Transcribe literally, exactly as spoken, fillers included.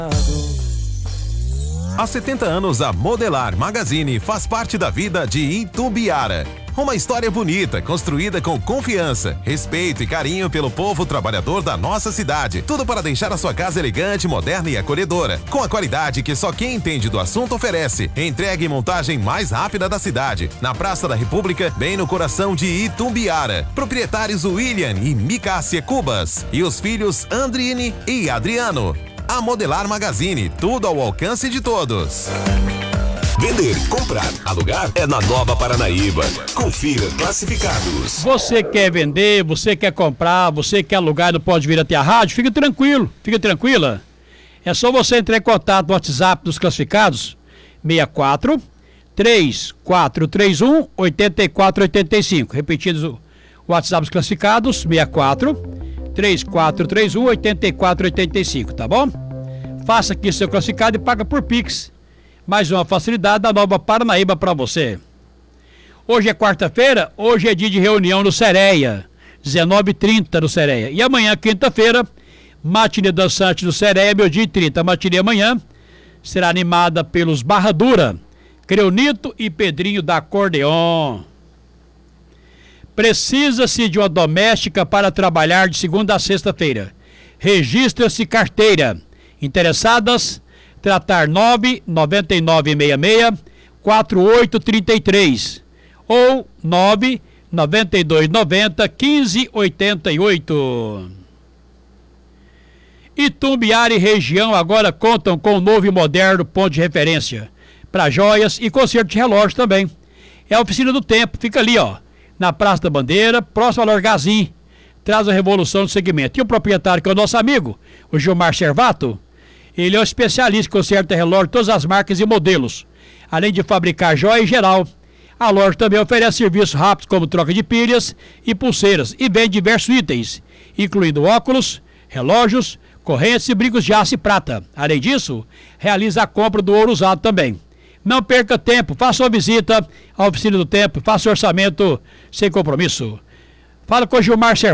Há setenta anos, a Modelar Magazine faz parte da vida de Itumbiara. Uma história bonita, construída com confiança, respeito e carinho pelo povo trabalhador da nossa cidade. Tudo para deixar a sua casa elegante, moderna e acolhedora. Com a qualidade que só quem entende do assunto oferece. Entrega e montagem mais rápida da cidade. Na Praça da República, bem no coração de Itumbiara. Proprietários William e Micácia Cubas. E os filhos Andrine e Adriano. A Modelar Magazine, tudo ao alcance de todos. Vender, comprar, alugar é na Nova Paranaíba. Confira classificados. Você quer vender, você quer comprar, você quer alugar e não pode vir até a rádio? Fique tranquilo, fique tranquila. É só você entrar em contato no WhatsApp dos classificados, seis quatro, três quatro três um, oito quatro oito cinco. Repetindo o WhatsApp dos classificados, seis quatro, três quatro três um, oito quatro oito cinco, tá bom? Faça aqui seu classificado e paga por Pix. Mais uma facilidade da Nova Paranaíba para você. Hoje é quarta-feira, hoje é dia de reunião no Sereia, dezenove e trinta no Sereia. E amanhã, quinta-feira, matinê dançante no Sereia, meio-dia e trinta. A matinê amanhã será animada pelos Barra Dura, Creonito e Pedrinho da Acordeon. Precisa-se de uma doméstica para trabalhar de segunda a sexta-feira. Registra-se carteira. Interessadas? Tratar nove nove nove seis seis quatro oito três três ou nove nove dois nove zero um cinco oito oito. Itumbiara e região agora contam com um novo e moderno ponto de referência para joias e conserto de relógio também. É a Oficina do Tempo, fica ali, ó, na Praça da Bandeira, próximo ao Lorgazin. Traz a revolução do segmento. E o proprietário, que é o nosso amigo, o Gilmar Servato, ele é um especialista em conserto de relógio, todas as marcas e modelos, além de fabricar joia em geral. A loja também oferece serviços rápidos como troca de pilhas e pulseiras e vende diversos itens, incluindo óculos, relógios, correntes e brincos de aço e prata. Além disso, realiza a compra do ouro usado também. Não perca tempo, faça uma visita à Oficina do Tempo, faça orçamento sem compromisso. Fala com o Gilmar Servato.